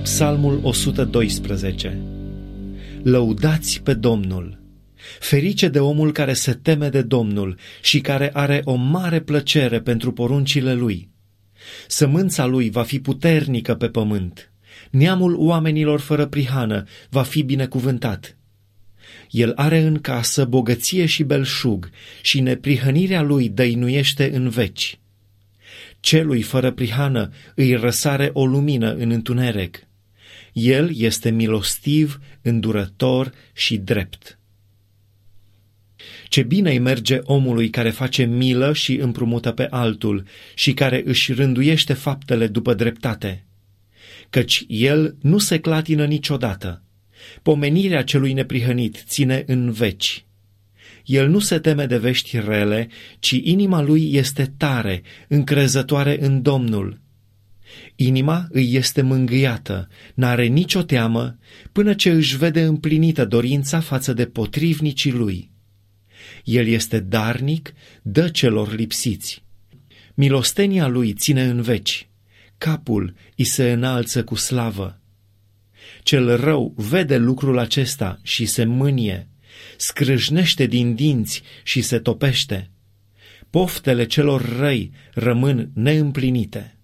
Psalmul 112. Lăudați pe Domnul! Ferice de omul care se teme de Domnul și care are o mare plăcere pentru poruncile lui. Sămânța lui va fi puternică pe pământ. Neamul oamenilor fără prihană va fi binecuvântat. El are în casă bogăție și belșug și neprihănirea lui dăinuiește în veci. Celui fără prihană îi răsare o lumină în întuneric. El este milostiv, îndurător și drept. Ce bine îi merge omului care face milă și împrumută pe altul și care își rânduiește faptele după dreptate, căci el nu se clatină niciodată. Pomenirea celui neprihănit ține în veci. El nu se teme de vești rele, ci inima lui este tare, încrezătoare în Domnul. Inima îi este mângâiată, n-are nicio teamă, până ce își vede împlinită dorința față de potrivnicii lui. El este darnic, dă celor lipsiți. Milostenia lui ține în veci, capul îi se înalță cu slavă. Cel rău vede lucrul acesta și se mânie, scrâșnește din dinți și se topește. Poftele celor răi rămân neîmplinite.